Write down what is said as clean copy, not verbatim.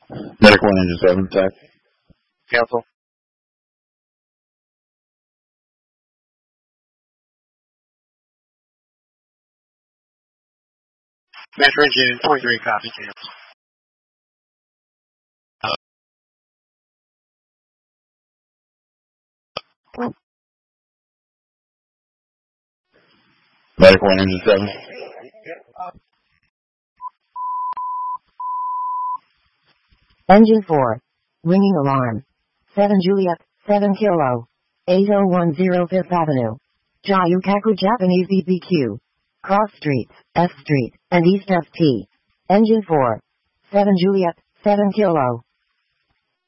Medic 1, Engine 7, attack. Cancel. Metro Engine 23, copy, cancel. Medic 1, Engine 7. Engine 4. Ringing alarm. 7 Juliet, 7 Kilo. 8010 Fifth Avenue. Jayukaku Japanese BBQ. Cross Streets, F Street, and East FT. Engine 4. 7 Juliet, 7 Kilo.